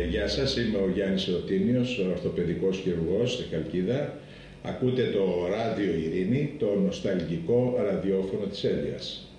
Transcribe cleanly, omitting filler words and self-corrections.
Γεια σας, είμαι ο Γιάννης Ερωτήνιος, ορθοπαιδικός χειρουργός στη Χαλκίδα. Ακούτε το Ράδιο Ειρήνη, το νοσταλγικό ραδιόφωνο της Έλειας.